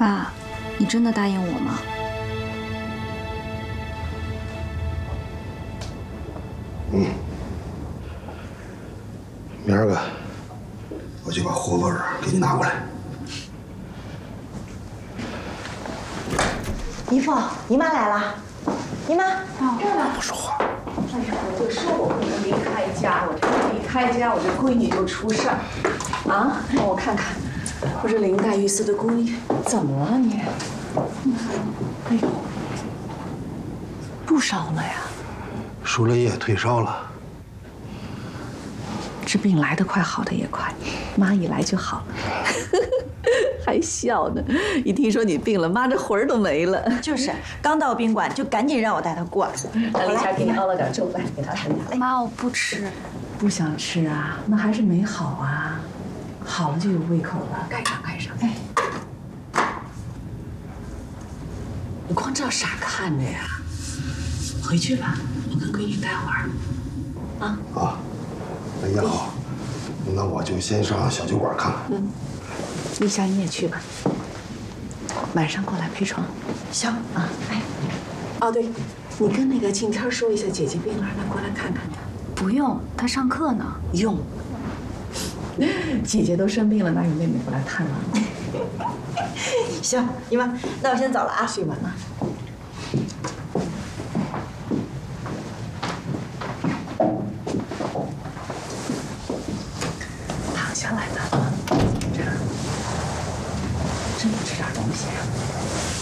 爸，你真的答应我吗？ 明儿个我就把货本给你拿过来。 姨父，姨妈来了。姨妈， 不说话。 哎呀，我就说我不能离开家，我这离开家，我这闺女就出事儿。啊，让我看看，我这林黛玉似的闺女，怎么了你？哎呦，不烧了呀？ 输了液，退烧了。 这病来得快，好得也快，妈一来就好了。还笑呢，一听说你病了，妈这魂儿都没了。 就是，刚到宾馆就赶紧让我带她过来。 让丽霞给你熬了点粥来，给她盛点。 妈，我不吃。 不想吃啊？那还是没好啊。好了就有胃口了。盖上，盖上。哎，你光这傻看着呀？回去吧，我跟闺女待会儿。啊。 啊，那也好，那我就先上小酒馆看看。 丽霞你也去吧，晚上过来陪床。 行啊，哎，哦对，你跟那个静天说一下姐姐病了，让她过来看看她。 不用，她上课呢。 用。姐姐都生病了，哪有妹妹不来探望？ 行，姨妈，那我先走了啊。 去吧啊。